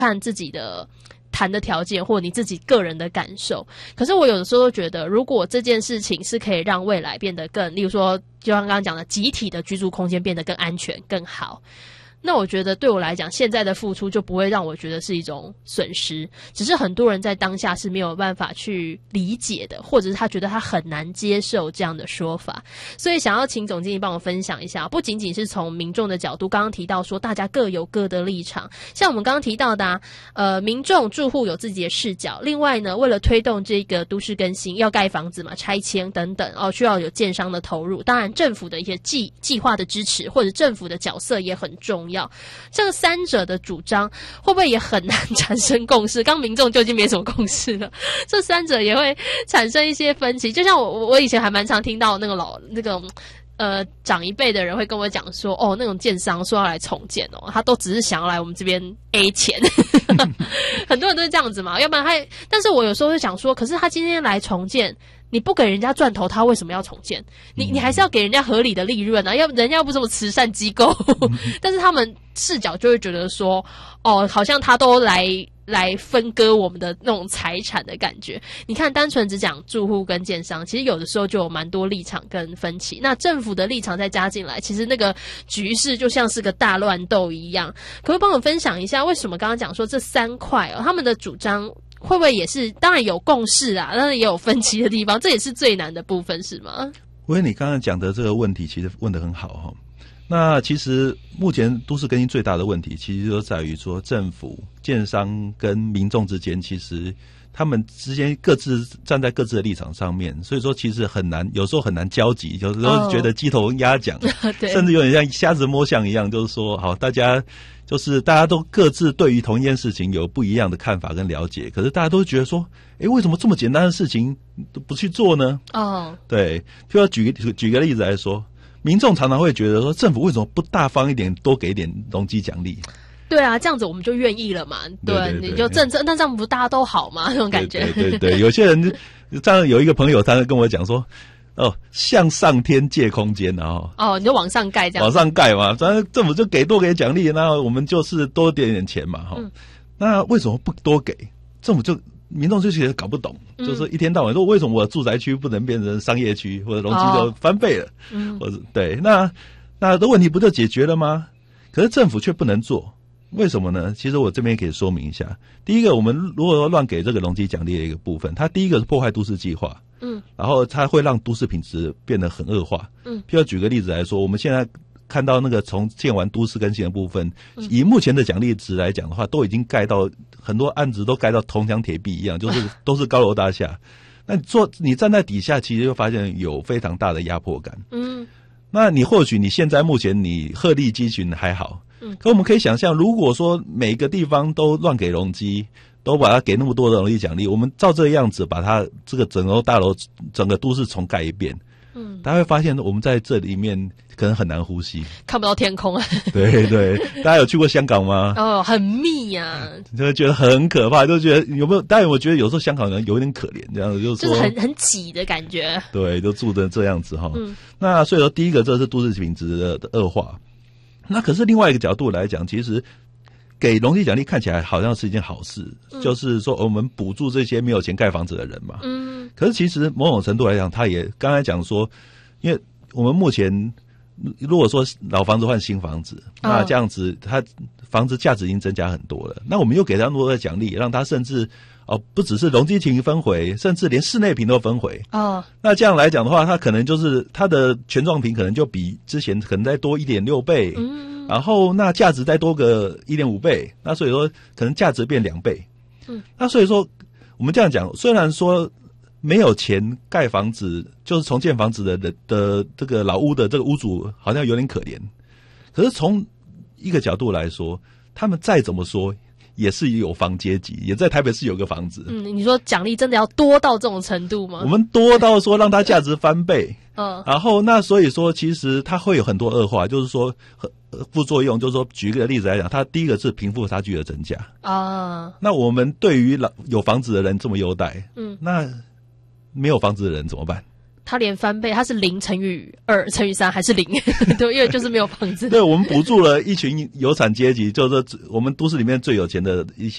看自己的谈的条件或你自己个人的感受。可是我有的时候都觉得，如果这件事情是可以让未来变得更，例如说就像刚刚讲的集体的居住空间变得更安全更好，那我觉得对我来讲，现在的付出就不会让我觉得是一种损失，只是很多人在当下是没有办法去理解的，或者是他觉得他很难接受这样的说法。所以想要请总经理帮我分享一下，不仅仅是从民众的角度，刚刚提到说大家各有各的立场，像我们刚刚提到的民众住户有自己的视角，另外呢，为了推动这个都市更新，要盖房子嘛，拆迁等等需要有建商的投入，当然政府的一些计划的支持，或者政府的角色也很重要。这个三者的主张会不会也很难产生共识？刚民众就已经没什么共识了，这三者也会产生一些分歧。就像我以前还蛮常听到那个长一辈的人会跟我讲说，那种建商说要来重建他都只是想要来我们这边 A 钱，很多人都是这样子嘛。要不然但是我有时候会想说，可是他今天来重建，你不给人家赚头，他为什么要重建？你还是要给人家合理的利润啊，人家又不是什么慈善机构，但是他们视角就会觉得说，好像他都来分割我们的那种财产的感觉。你看，单纯只讲住户跟建商，其实有的时候就有蛮多立场跟分歧。那政府的立场再加进来，其实那个局势就像是个大乱斗一样。可不可以帮我分享一下，为什么刚刚讲说这三块他们的主张会不会也是，当然有共识啊，当然也有分歧的地方，这也是最难的部分，是吗？ 因为你刚刚讲的这个问题其实问得很好那其实目前都市更新最大的问题，其实就在于说政府、建商跟民众之间，其实他们之间各自站在各自的立场上面，所以说其实很难，有时候很难交集，有时候觉得鸡头鸭讲，甚至有点像瞎子摸象一样，就是说好，大家都各自对于同一件事情有不一样的看法跟了解，可是大家都觉得说，为什么这么简单的事情都不去做呢？对，譬如举个例子来说，民众常常会觉得说，政府为什么不大方一点，多给一点容积奖励？ 对啊，这样子我们就愿意了嘛。对，你就政策，那这样不大家都好吗？那种感觉。 对，有些人这样，有一个朋友他跟我讲说，向上天借空间你就往上盖这样。 往上盖嘛，咱政府就多给奖励，那我们就是多点钱嘛那为什么不多给？政府民众就觉得搞不懂，就是一天到晚说为什么我的住宅区不能变成商业区，或者容积就翻倍了，或者对，那的问题不就解决了吗？可是政府却不能做，为什么呢？其实我这边可以说明一下。第一个，我们如果说乱给这个容积奖励的一个部分，它第一个是破坏都市计划，然后它会让都市品质变得很恶化。譬如举个例子来说，我们现在看到那个从建完都市更新的部分，以目前的奖励值来讲的话，都已经盖到很多案子都盖到铜墙铁壁一样，就是都是高楼大厦。那你站在底下，其实就发现有非常大的压迫感。那你或许你现在目前你鹤立鸡群还好，可我们可以想象，如果说每个地方都乱给容积，都把它给那么多的容积奖励，我们照这个样子把它这个整个大楼整个都市重盖一遍，大家会发现我们在这里面可能很难呼吸， 看不到天空啊。 对，大家有去过香港吗？ 很密啊， 就会觉得很可怕，就觉得有没有？当然，我觉得有时候香港人有点可怜，这样子就是很挤的感觉。 对，就住的这样子那所以说，第一个这是都市品质的恶化。那可是另外一个角度来讲，其实给容积奖励看起来好像是一件好事，就是说我们补助这些没有钱盖房子的人嘛。可是其实某种程度来讲，他也刚才讲说，因为我们目前如果说老房子换新房子，那这样子它房子价值已经增加很多了，那我们又给他那么多的奖励，让他甚至不只是容积坪分回，甚至连室内坪都分回。那这样来讲的话，它可能就是它的权状坪可能就比之前可能再多 1.6 倍，然后那价值再多个 1.5 倍，那所以说可能价值变2倍。那所以说我们这样讲，虽然说没有钱盖房子，就是重建房子的这个老屋的这个屋主好像有点可怜，可是从一个角度来说，他们再怎么说也是有房阶级，也在台北市有个房子。 你说奖励真的要多到这种程度吗？ 我们多到说让它价值翻倍。然后那所以说其实它会有很多恶化，就是说副作用，就是说举一个例子来讲，它第一个是贫富差距的增加那我们对于有房子的人这么优待，那没有房子的人怎么办？ 他连翻倍，他是0乘以2乘以3还是0？对，因为就是没有房子。 对，我们补助了一群有产阶级，就是说我们都市里面最有钱的一些